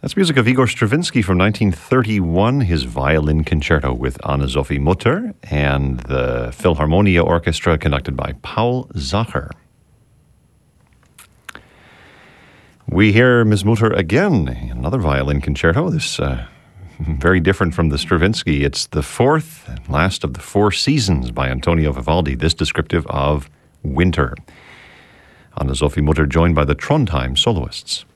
That's music of Igor Stravinsky from 1931, his violin concerto with Anna-Sophie Mutter and the Philharmonia Orchestra conducted by Paul Zacher. We hear Ms. Mutter again, another violin concerto. This very different from the Stravinsky. It's the fourth and last of the Four Seasons by Antonio Vivaldi, this descriptive of winter. Anna-Sophie Mutter joined by the Trondheim soloists.